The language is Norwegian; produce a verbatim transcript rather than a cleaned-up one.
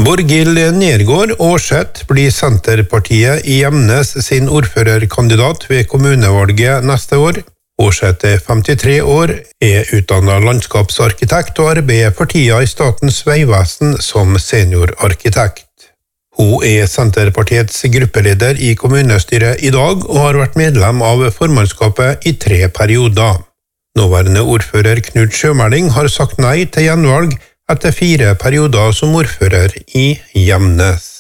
Borghild Nergård Aarseth blir Senterpartiet i Gjemnes sin ordførerkandidat ved kommunevalget neste år. Aarseth er femtitre år, er utdannet landskapsarkitekt og arbeider for tida i Statens vegvesen som seniorarkitekt. Hun er Senterpartiets gruppeleder i kommunestyret i dag og har vært medlem av formannskapet i tre perioder. Nåværende ordfører Knut Sjømeling har sagt nei til gjenvalg etter fire perioder som ordfører i Gjemnes.